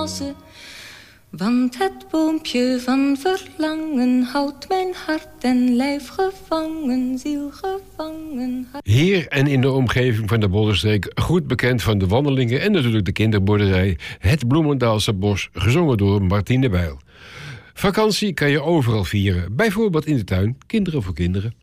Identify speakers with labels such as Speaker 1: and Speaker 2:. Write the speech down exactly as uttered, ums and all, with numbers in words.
Speaker 1: Want het boompje van verlangen houdt mijn hart en lijf gevangen, ziel gevangen.
Speaker 2: Hier en in de omgeving van de Bollenstreek goed bekend van de wandelingen en natuurlijk de kinderboerderij Het Bloemendaalse Bos, gezongen door Martine Bijl. Vakantie kan je overal vieren, bijvoorbeeld in de tuin, Kinderen voor Kinderen.